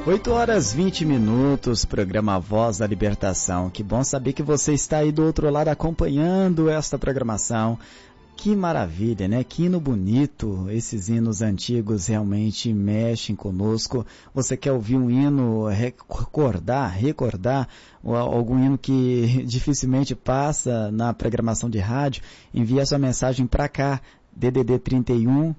8h20, programa Voz da Libertação. Que bom saber que você está aí do outro lado acompanhando esta programação. Que maravilha, né? Que hino bonito. Esses hinos antigos realmente mexem conosco. Você quer ouvir um hino, recordar algum hino que dificilmente passa na programação de rádio? Envie a sua mensagem para cá, DDD 31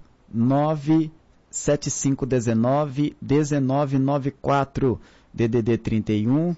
97519-1994, DDD 31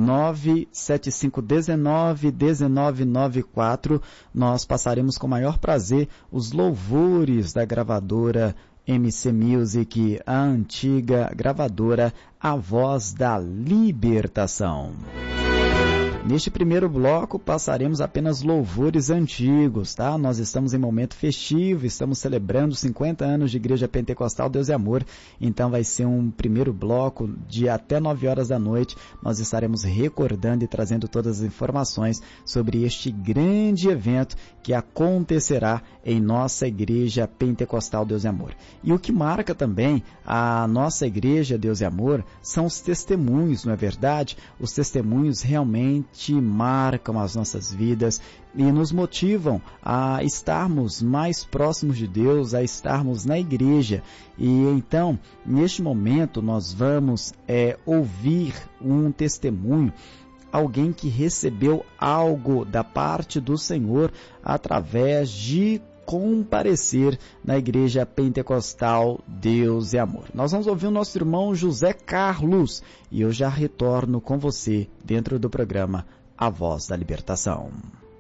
97519-1994. Nós passaremos com o maior prazer os louvores da gravadora MC Music, a antiga gravadora A Voz da Libertação. Neste primeiro bloco passaremos apenas louvores antigos, tá? Nós estamos em momento festivo, estamos celebrando 50 anos de Igreja Pentecostal Deus e Amor, então vai ser um primeiro bloco de até 9 horas da noite. Nós estaremos recordando e trazendo todas as informações sobre este grande evento que acontecerá em nossa Igreja Pentecostal Deus e Amor. E o que marca também a nossa Igreja Deus e Amor são os testemunhos, não é verdade? Os testemunhos realmente marcam as nossas vidas e nos motivam a estarmos mais próximos de Deus, a estarmos na igreja. E então, neste momento, nós vamos ouvir um testemunho, alguém que recebeu algo da parte do Senhor através de comparecer na Igreja Pentecostal Deus e Amor. Nós vamos ouvir o nosso irmão José Carlos e eu já retorno com você dentro do programa A Voz da Libertação.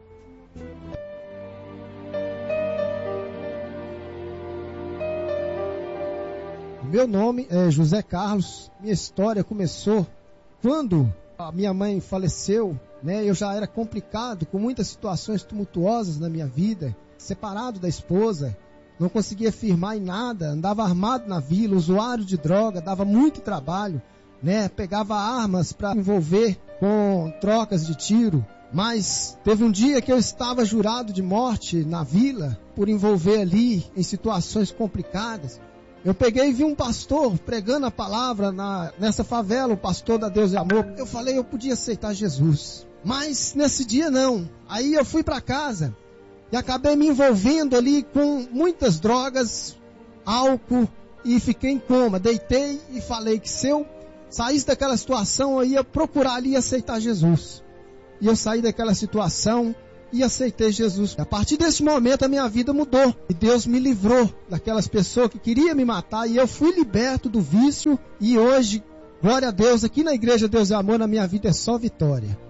Meu nome é José Carlos. Minha história começou quando a minha mãe faleceu, né? Eu já era complicado, com muitas situações tumultuosas na minha vida, separado da esposa, não conseguia firmar em nada, andava armado na vila, usuário de droga, dava muito trabalho, né? Pegava armas para envolver com trocas de tiro, mas teve um dia que eu estava jurado de morte na vila por envolver ali em situações complicadas. Eu peguei e vi um pastor pregando a palavra nessa favela, o pastor da Deus e Amor. Eu falei, eu podia aceitar Jesus, mas nesse dia não. Aí eu fui para casa e acabei me envolvendo ali com muitas drogas, álcool, e fiquei em coma. Deitei e falei que se eu saísse daquela situação, eu ia procurar ali aceitar Jesus. E eu saí daquela situação e aceitei Jesus. A partir desse momento a minha vida mudou. E Deus me livrou daquelas pessoas que queriam me matar. E eu fui liberto do vício. E hoje, glória a Deus, aqui na Igreja Deus e Amor, na minha vida é só vitória.